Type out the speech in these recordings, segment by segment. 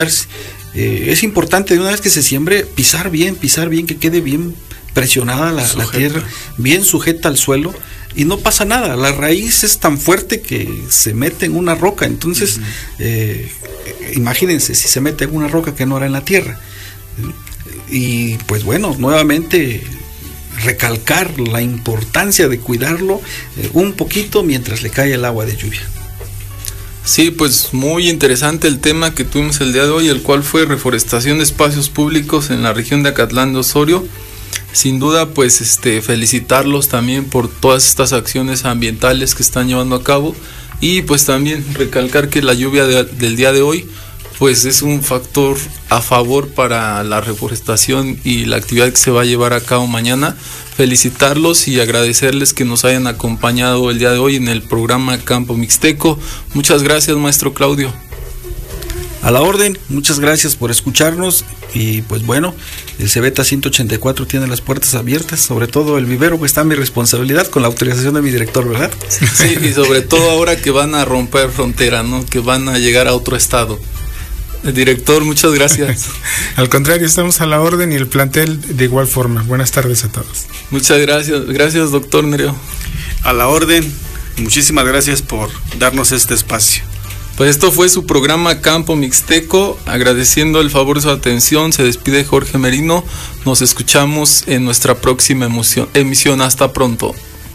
Es importante de una vez que se siembre pisar bien, que quede bien presionada la tierra, bien sujeta al suelo, y no pasa nada. La raíz es tan fuerte que se mete en una roca. Entonces, imagínense si se mete en una roca que no era en la tierra. Y pues bueno, nuevamente recalcar la importancia de cuidarlo un poquito mientras le cae el agua de lluvia. Sí, pues muy interesante el tema que tuvimos el día de hoy, el cual fue reforestación de espacios públicos en la región de Acatlán de Osorio. Sin duda, pues felicitarlos también por todas estas acciones ambientales que están llevando a cabo, y pues también recalcar que la lluvia del día de hoy pues es un factor a favor para la reforestación y la actividad que se va a llevar a cabo mañana. Felicitarlos y agradecerles que nos hayan acompañado el día de hoy en el programa Campo Mixteco. Muchas gracias, maestro Claudio. A la orden, muchas gracias por escucharnos, y pues bueno, el Cebeta 184 tiene las puertas abiertas, sobre todo el vivero, pues está en mi responsabilidad con la autorización de mi director, ¿verdad? Sí, y sobre todo ahora que van a romper frontera, ¿no? Que van a llegar a otro estado. El director, muchas gracias. Al contrario, estamos a la orden, y el plantel de igual forma. Buenas tardes a todos. Muchas gracias. Gracias, doctor Nereo. A la orden, muchísimas gracias por darnos este espacio. Pues esto fue su programa Campo Mixteco. Agradeciendo el favor de su atención, se despide Jorge Merino. Nos escuchamos en nuestra próxima emisión. Hasta pronto.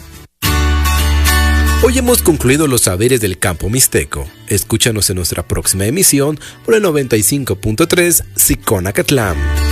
Hoy hemos concluido los saberes del Campo Mixteco. Escúchanos en nuestra próxima emisión por el 95.3 Sicón Acatlán.